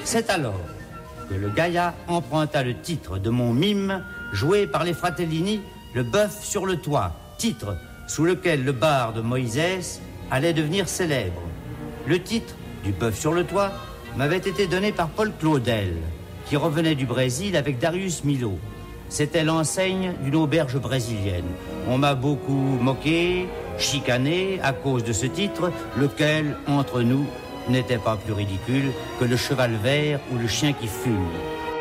C'est alors que le Gaïa emprunta le titre de mon mime, joué par les Fratellini, le bœuf sur le toit, titre sous lequel le barde Moïse allait devenir célèbre. Le titre du bœuf sur le toit m'avait été donné par Paul Claudel, qui revenait du Brésil avec Darius Milhaud. C'était l'enseigne d'une auberge brésilienne. On m'a beaucoup moqué, chicané à cause de ce titre, lequel, entre nous, n'était pas plus ridicule que le cheval vert ou le chien qui fume.